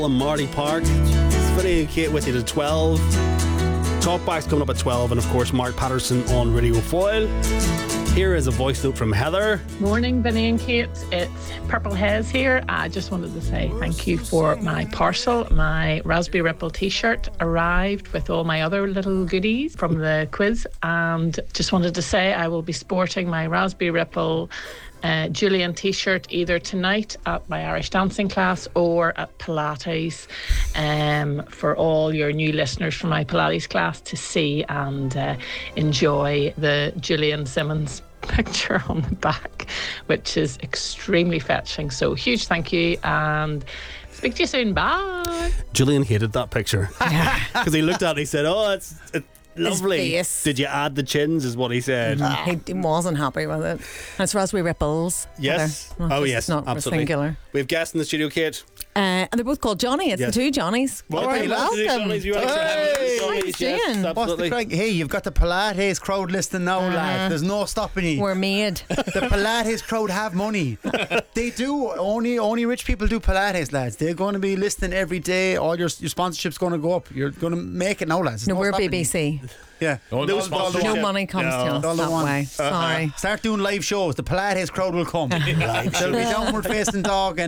And Marty Park. It's Vinny and Kate with you to 12. Talkback's coming up at 12, and of course Mark Patterson on Radio Foyle. Here is a voice note from Heather. Morning, Vinny and Kate. It's Purple Haze here. I just wanted to say thank you for my parcel. My Raspberry Ripple t-shirt arrived with all my other little goodies from the quiz, and just wanted to say I will be sporting my Raspberry Ripple Julian t-shirt either tonight at my Irish dancing class or at Pilates, for all your new listeners from my Pilates class to see and enjoy the Julian Simmons picture on the back, which is extremely fetching. So huge thank you, and speak to you soon. Bye. Julian hated that picture because he looked at it and he said, oh, it's lovely. Did you add the chins, is what he said. He wasn't happy with it. And it's Raspberry Ripples. Yes. Yes, not absolutely. singular. We have guests in the studio, Kate. And they're both called Johnny. It's the two Johnnies. Well, All right, welcome. Johnny's, yes, What's the crack? Hey, you've got the Pilates crowd listening now, lad. There's no stopping you. We're made. The Pilates crowd have money. They do. Only rich people do Pilates, lads. They're going to be listening every day. All your sponsorship's going to go up. You're going to make it now, lads. No, we're BBC. Yeah. No money comes to us that way. Sorry. Start doing live shows. The Pilates crowd will come. They'll be downward facing dog and